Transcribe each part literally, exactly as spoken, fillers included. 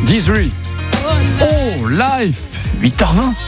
Dizzy. Oh, live, huit heures vingt.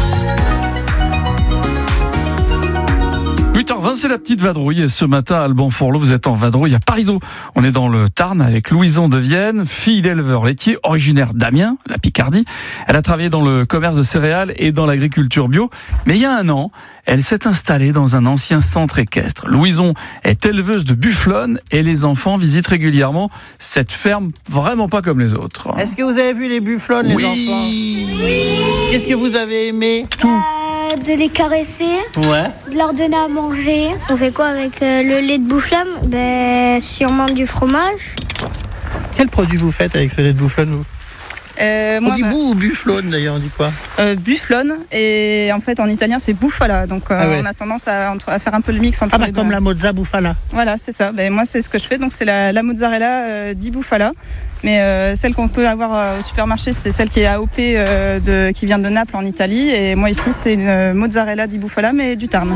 huit heures vingt, c'est la petite vadrouille. Et ce matin, à Alban-Fourlot, vous êtes en vadrouille à Parisot. On est dans le Tarn avec Louison de Vienne, fille d'éleveur laitier, originaire d'Amiens, la Picardie. Elle a travaillé dans le commerce de céréales et dans l'agriculture bio. Mais il y a un an, elle s'est installée dans un ancien centre équestre. Louison est éleveuse de bufflonnes et les enfants visitent régulièrement cette ferme vraiment pas comme les autres. Est-ce que vous avez vu les bufflonnes, les oui. enfants? Oui. Qu'est-ce que vous avez aimé? Tout. De les caresser, Ouais. de leur donner à manger. On fait quoi avec euh, le lait de bufflonne? Ben, sûrement du fromage. Quel produit vous faites avec ce lait de bufflonne, vous? Euh, On moi, dit bah, bou ou bufflonne d'ailleurs, on dit quoi? euh, bufflone, et en fait en italien c'est bufala, donc euh, Ah ouais. on a tendance à, entre- à faire un peu le mix entre Ah bah les deux. comme la mozza bufala. Voilà, c'est ça. Ben, moi c'est ce que je fais, donc c'est la, la mozzarella euh, di bufala, mais euh, celle qu'on peut avoir euh, au supermarché c'est celle qui est A O P euh, de, qui vient de Naples en Italie, et moi ici c'est une euh, mozzarella di bufala mais du Tarn.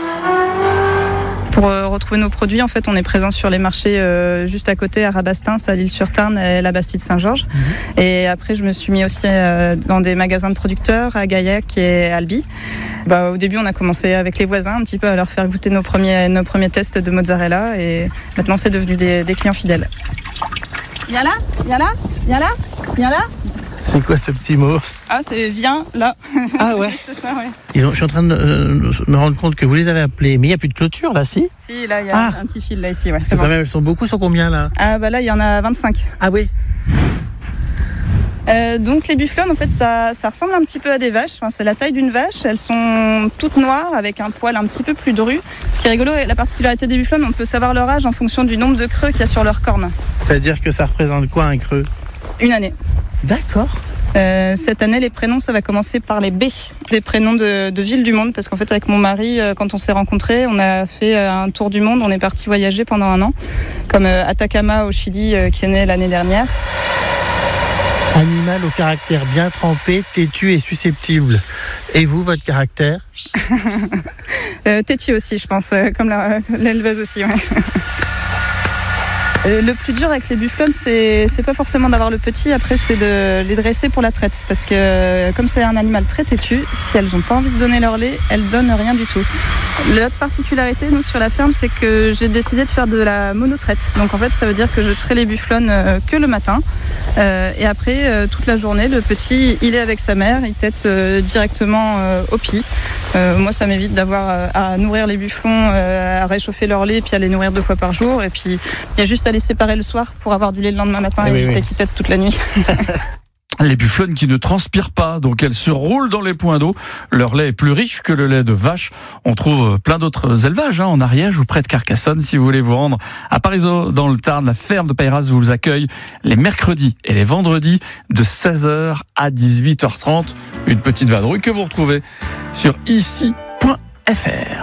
Pour euh, retrouver nos produits, en fait, on est présent sur les marchés euh, juste à côté, à Rabastins, à l'Île-sur-Tarn et la Bastide-Saint-Georges. Mmh. Et après, je me suis mis aussi euh, dans des magasins de producteurs à Gaillac et Albi. Bah, au début, on a commencé avec les voisins, un petit peu à leur faire goûter nos premiers, nos premiers tests de mozzarella, et maintenant, c'est devenu des, des clients fidèles. Viens là, viens là, viens là, viens là. C'est quoi ce petit mot? Ah, c'est viens là. Ah ouais. C'est ça, ouais. Ils ont, je suis en train de euh, me rendre compte que vous les avez appelés, mais il n'y a plus de clôture là, si? Si, là, il y a Ah. un petit fil là ici. Ouais, Parce c'est que bon. quand même, elles sont beaucoup, sont combien là? Ah, bah là, il y en a vingt-cinq. Ah oui. Euh, donc les bufflonnes, en fait, ça, ça ressemble un petit peu à des vaches. Enfin, c'est la taille d'une vache. Elles sont toutes noires avec un poil un petit peu plus dru. Ce qui est rigolo, la particularité des bufflonnes, on peut savoir leur âge en fonction du nombre de creux qu'il y a sur leurs cornes. C'est-à-dire que ça représente quoi un creux? Une année. D'accord. Euh, cette année, les prénoms, ça va commencer par les B, des prénoms de, de villes du monde, parce qu'en fait, avec mon mari, euh, quand on s'est rencontrés, on a fait euh, un tour du monde, on est parti voyager pendant un an, comme euh, Atacama au Chili, euh, qui est né l'année dernière. Animal au caractère bien trempé, têtu et susceptible. Et vous, votre caractère? euh, Têtu aussi, je pense, euh, comme la, l'éleveuse aussi, ouais. Le plus dur avec les bufflonnes, c'est, c'est pas forcément d'avoir le petit, après c'est de les dresser pour la traite. Parce que comme c'est un animal très têtu, si elles n'ont pas envie de donner leur lait, elles donnent rien du tout. L'autre particularité, nous, sur la ferme, c'est que j'ai décidé de faire de la monotraite. Donc en fait, ça veut dire que je traite les bufflonnes euh, que le matin. Euh, et après, euh, toute la journée, le petit, il est avec sa mère, il tète euh, directement euh, au pied. Euh, moi, ça m'évite d'avoir euh, à nourrir les bufflons, euh, à réchauffer leur lait, puis à les nourrir deux fois par jour. Et puis, il y a juste à les séparer le soir pour avoir du lait le lendemain matin et oui, éviter oui. qu'ils tètent toute la nuit. Les bufflonnes qui ne transpirent pas, donc elles se roulent dans les points d'eau. Leur lait est plus riche que le lait de vache. On trouve plein d'autres élevages hein, en Ariège ou près de Carcassonne. Si vous voulez vous rendre à Parisot, dans le Tarn, la ferme de Peyras vous accueille les mercredis et les vendredis de seize heures à dix-huit heures trente. Une petite vadrouille que vous retrouvez sur ici point f r.